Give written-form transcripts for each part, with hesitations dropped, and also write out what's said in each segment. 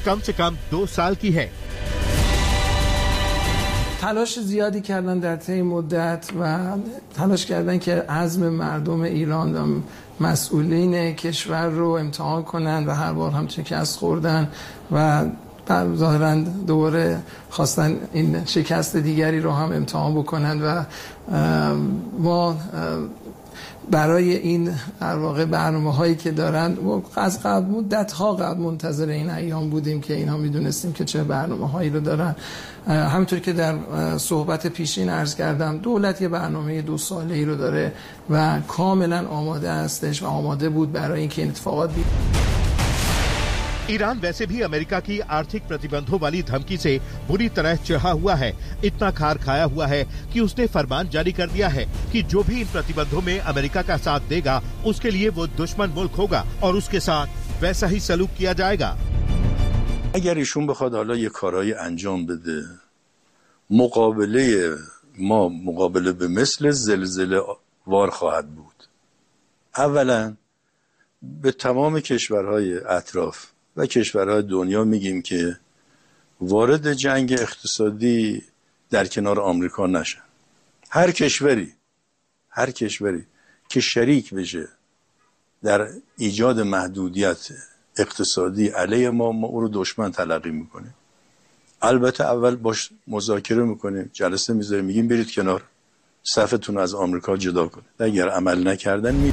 कम से कम 2 साल की है। تلاش زیادی کردن در طی مدت و تلاش کردن که عزم مردم ایران و مسئولین کشور رو امتحان کنن و هر بار هم شکست خوردن و ظاهراً دوباره خواستن این شکست دیگری رو هم امتحان بکنن و ما برای این در واقع برنامه‌هایی که دارن از قبل مدت‌ها قبل منتظر این ایام بودیم که اینها میدونستیم که چه برنامه‌هایی رو دارن. همونطور که در صحبت پیشین عرض کردم دولت یه برنامه 2 ساله‌ای رو داره و کاملا آماده هستش و آماده بود برای اینکه این اتفاقات بیفته. ईरान वैसे भी अमेरिका की आर्थिक प्रतिबंधों वाली धमकी से बुरी तरह चिढ़ा हुआ है। इतना खार खाया हुआ है कि उसने फरमान जारी कर दिया है कि जो भी इन प्रतिबंधों में अमेरिका का साथ देगा उसके लिए वो दुश्मन मुल्क होगा और उसके साथ वैसा ही सलूक किया जाएगा। اگر ایشون بخواد حالا یه کارایی انجام بده مقابله به مثل زلزله وار خواهد بود. اولا به تمام کشورهای اطراف و کشورهای دنیا میگیم که وارد جنگ اقتصادی در کنار آمریکا نشن. هر کشوری که شریک بشه در ایجاد محدودیت اقتصادی علیه ما او رو دشمن تلقی میکنیم. البته اول باش مذاکره میکنیم، جلسه میذاریم، میگیم برید کنار، صفتون از آمریکا جدا کنید. اگر عمل نکردن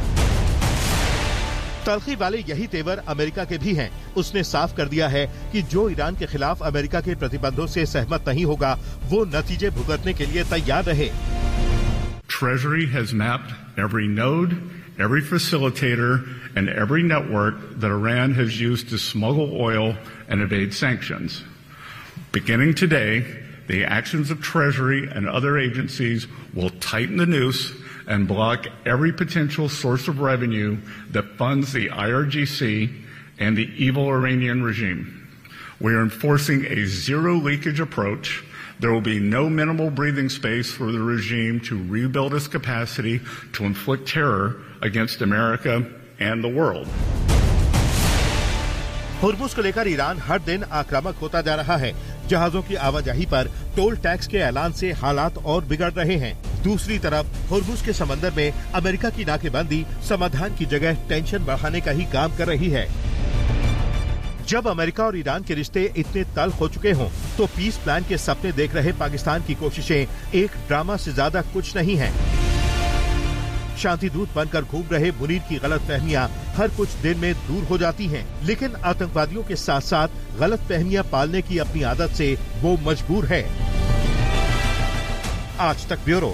तलखी वाले यही तेवर अमेरिका के भी हैं। उसने साफ कर दिया है कि जो ईरान के खिलाफ अमेरिका के प्रतिबंधों से सहमत नहीं होगा वो नतीजे भुगतने के लिए तैयार रहे। Treasury has mapped every node, every facilitator, and every network that Iran has used to smuggle oil and evade sanctions. Beginning today, the actions of Treasury and other agencies will tighten the noose and block every potential source of revenue that funds the IRGC and the evil Iranian regime. We are enforcing a zero leakage approach. There will be no minimal breathing space for the regime to rebuild its capacity to inflict terror against America and the world. Hormuz को लेकर Iran हर दिन आक्रामक होता जा रहा है। जहाजों की आवाजाही पर टोल टैक्स के ऐलान से हालात और बिगड़ रहे हैं। दूसरी तरफ हुर्मुज़ के समंदर में अमेरिका की नाकेबंदी समाधान की जगह टेंशन बढ़ाने का ही काम कर रही है। जब अमेरिका और ईरान के रिश्ते इतने तल्ख हो चुके हों, तो पीस प्लान के सपने देख रहे पाकिस्तान की कोशिशें एक ड्रामा से ज्यादा कुछ नहीं है। शांति दूत बनकर घूम रहे मुनीर की गलतफहमियां हर कुछ दिन में दूर हो जाती हैं, लेकिन आतंकवादियों के साथ साथ गलतफहमियां पालने की अपनी आदत से वो मजबूर है। आज तक ब्यूरो।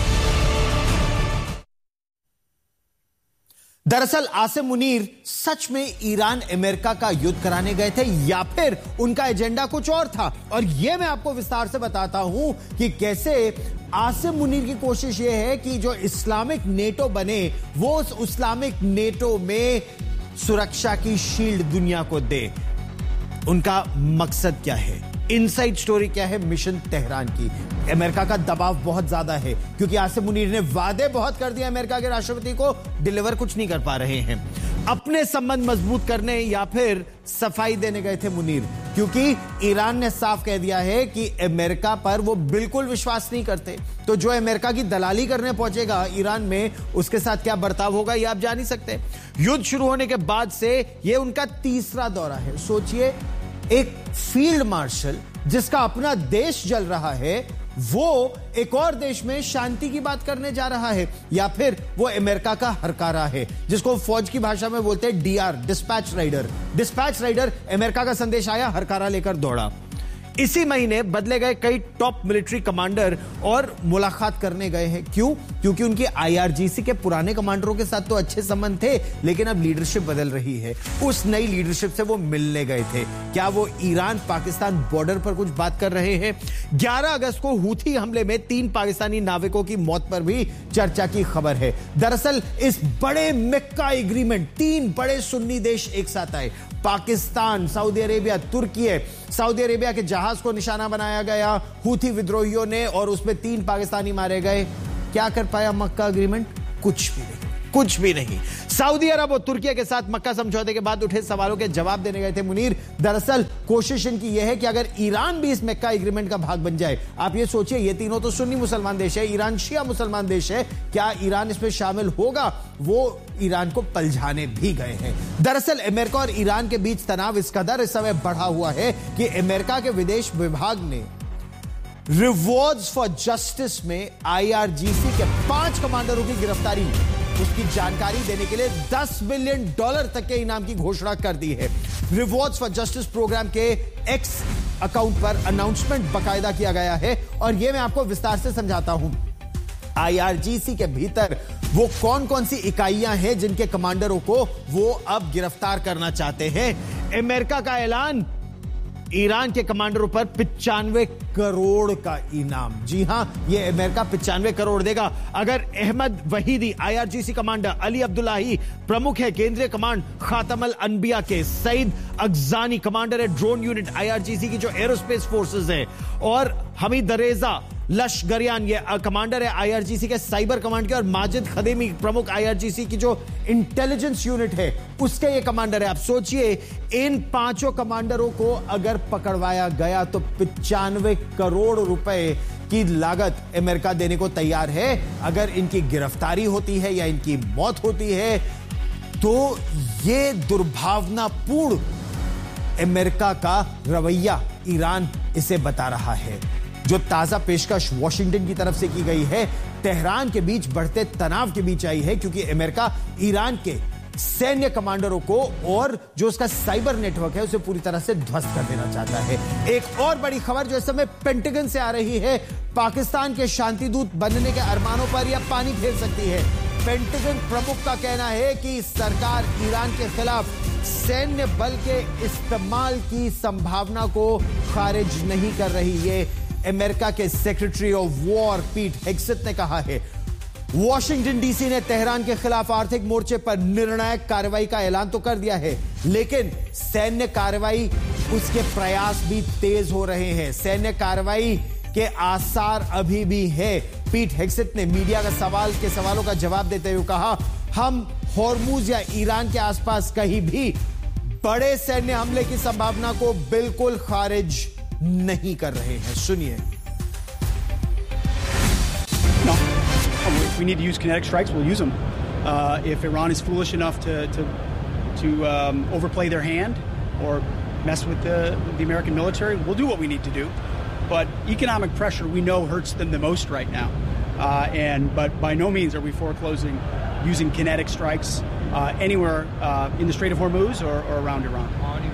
दरअसल आसिम मुनीर सच में ईरान अमेरिका का युद्ध कराने गए थे या फिर उनका एजेंडा कुछ और था, और यह मैं आपको विस्तार से बताता हूं कि कैसे आसिम मुनीर की कोशिश यह है कि जो इस्लामिक नेटो बने वो उस इस्लामिक नेटो में सुरक्षा की शील्ड दुनिया को दे। उनका मकसद क्या है, इनसाइड स्टोरी क्या है मिशन तेहरान की। अमेरिका का दबाव बहुत ज्यादा है क्योंकि आसिम मुनीर ने वादे बहुत कर दिए अमेरिका के राष्ट्रपति को, डिलीवर कुछ नहीं कर पा रहे हैं। अपने संबंध मजबूत करने या फिर सफाई देने गए थे मुनीर, क्योंकि ईरान ने साफ कह दिया है कि अमेरिका पर वो बिल्कुल विश्वास नहीं करते। तो जो अमेरिका की दलाली करने पहुंचेगा ईरान में, उसके साथ क्या बर्ताव होगा ये आप जान ही सकते हैं। युद्ध शुरू होने के बाद से ये उनका तीसरा दौरा है। सोचिए, एक फील्ड मार्शल जिसका अपना देश जल रहा है वो एक और देश में शांति की बात करने जा रहा है, या फिर वो अमेरिका का हरकारा है जिसको फौज की भाषा में बोलते हैं D R, dispatch rider. Dispatch rider America का संदेश आया, हरकारा लेकर दौड़ा। इसी महीने बदले गए कई टॉप मिलिट्री कमांडर और मुलाकात करने गए हैं। क्यों? क्योंकि उनकी आईआरजीसी के पुराने कमांडरों के साथ तो अच्छे संबंध थे, लेकिन अब लीडरशिप बदल रही है। उस नई लीडरशिप से वो मिलने गए थे। क्या वो ईरान पाकिस्तान बॉर्डर पर कुछ बात कर रहे हैं? 11 अगस्त को हूथी हमले में 3 पाकिस्तानी नाविकों की मौत पर भी चर्चा की खबर है। दरअसल इस बड़े मक्का एग्रीमेंट 3 बड़े सुन्नी देश एक साथ आए, पाकिस्तान, सऊदी अरेबिया, तुर्की। सऊदी अरेबिया के जहाज को निशाना बनाया गया हूथी विद्रोहियों ने और उसमें 3 पाकिस्तानी मारे गए। क्या कर पाया मक्का एग्रीमेंट? कुछ भी नहीं। कुछ भी नहीं। सऊदी अरब और तुर्की के साथ मक्का समझौते के बाद उठे सवालों के जवाब देने गए थे मुनीर। दरअसल कोशिश इनकी यह है कि अगर ईरान भी इस मक्का एग्रीमेंट का भाग बन जाए, आप ये सोचिए ये तीनों तो सुन्नी मुसलमान देश है, ईरान शिया मुसलमान देश है, क्या ईरान इसमें शामिल होगा? वो ईरान को पलझाने भी गए हैं। दरअसल अमेरिका और ईरान के बीच तनाव इस कदर इस समय बढ़ा हुआ है कि अमेरिका के विदेश विभाग ने रिवॉर्ड्स फॉर जस्टिस में IRGC के 5 कमांडरों की गिरफ्तारी, उसकी जानकारी देने के लिए $10 मिलियन तक के इनाम की घोषणा कर दी है। रिवॉर्ड्स फॉर जस्टिस प्रोग्राम के X अकाउंट पर अनाउंसमेंट बाकायदा किया गया है और यह मैं आपको विस्तार से समझाता हूं। IRGC के भीतर वो कौन कौन सी इकाइयां हैं जिनके कमांडरों को वो अब गिरफ्तार करना चाहते हैं। अमेरिका का ऐलान, ईरान के कमांडरों पर 95 करोड़ का इनाम। जी हां, ये अमेरिका 95 करोड़ देगा अगर Ahmad वहीदी IRGC commander, Ali Abdullahi प्रमुख है केंद्रीय कमांड खातमुल अनबिया के, सईद अगजानी कमांडर है ड्रोन यूनिट IRGC की जो एरोस्पेस फोर्सेस है, और हमीद रेजा लश्करियान ये कमांडर है IRGC के साइबर कमांड के, और माजिद खदेमी प्रमुख IRGC की जो इंटेलिजेंस यूनिट है उसके ये कमांडर है। आप सोचिए इन 5 कमांडरों को अगर पकड़वाया गया तो 95 करोड़ रुपए की लागत अमेरिका देने को तैयार है। अगर इनकी गिरफ्तारी होती है या इनकी मौत होती है तो ये दुर्भावनापूर्ण अमेरिका का रवैया ईरान इसे बता रहा है। जो ताजा पेशकश वॉशिंगटन की तरफ से की गई है तेहरान के बीच बढ़ते तनाव के बीच आई है, क्योंकि अमेरिका ईरान के सैन्य कमांडरों को और जो उसका साइबर नेटवर्क है उसे पूरी तरह से ध्वस्त कर देना चाहता है। एक और बड़ी खबर जो इस समय पेंटागन से आ रही है, पाकिस्तान के शांतिदूत बनने के अरमानों पर यह पानी फेर सकती है। पेंटागन प्रमुख का कहना है कि सरकार ईरान के खिलाफ सैन्य बल के इस्तेमाल की संभावना को खारिज नहीं कर रही। ये अमेरिका के सेक्रेटरी ऑफ वॉर पीट हेग्सेथ ने कहा है। वॉशिंगटन डीसी ने तेहरान के खिलाफ आर्थिक मोर्चे पर निर्णायक कार्रवाई का ऐलान तो कर दिया है, लेकिन सैन्य कार्रवाई उसके प्रयास भी तेज हो रहे हैं। सैन्य कार्रवाई के आसार अभी भी है। पीट हेग्सेथ ने मीडिया का सवालों का जवाब देते हुए कहा, हम हॉर्मुज या ईरान के आसपास कहीं भी बड़े सैन्य हमले की संभावना को बिल्कुल खारिज नहीं कर रहे हैं। सुनिए। No. If we need to use kinetic strikes, we'll use them. If Iran is foolish enough to overplay their hand or mess with the American military, we'll do what we need to do. But economic pressure, we know, hurts them the most right now. But by no means are we foreclosing using kinetic strikes anywhere in the Strait of Hormuz or around Iran.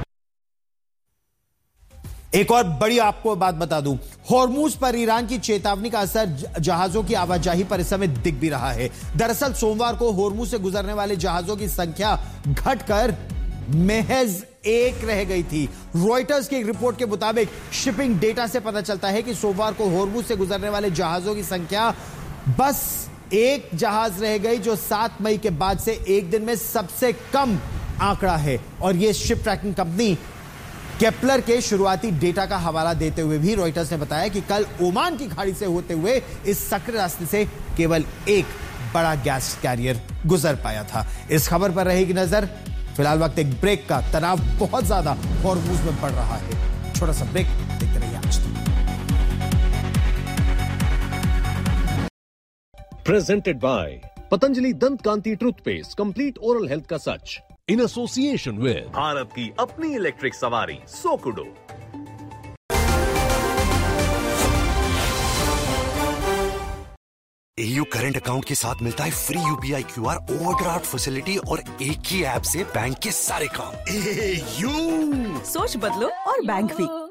एक और बड़ी आपको बात बता दूं, Hormuz पर Iran की चेतावनी का असर जहाजों की आवाजाही पर इस समय दिख भी रहा है। दरअसल सोमवार को हॉर्मुज से गुजरने वाले जहाजों की संख्या घटकर महज 1 रह गई थी। रॉयटर्स की एक रिपोर्ट के मुताबिक शिपिंग डेटा से पता चलता है कि सोमवार को हॉर्मुज से गुजरने वाले जहाजों की संख्या बस 1 जहाज रह गई, जो 7 मई के बाद से एक दिन में सबसे कम आंकड़ा है। और यह शिप ट्रैकिंग कंपनी केपलर के शुरुआती डेटा का हवाला देते हुए भी रॉयटर्स ने बताया कि कल ओमान की खाड़ी से होते हुए इस सक्रिय रास्ते से केवल एक बड़ा गैस कैरियर गुजर पाया था। इस खबर पर रहेगी नजर। फिलहाल वक्त एक ब्रेक का। तनाव बहुत ज्यादा हॉर्मुज में बढ़ रहा है। छोटा सा ब्रेक, देखते रहिए आज तक। Presented by Patanjali Dant Kanti Toothpaste, Complete Oral Health का सच, in association with भारत की अपनी इलेक्ट्रिक सवारी सोकुडो। AU करंट अकाउंट के साथ मिलता है free UPI QR overdraft facility और एक ही ऐप से बैंक के सारे काम। सोच बदलो और बैंक भी।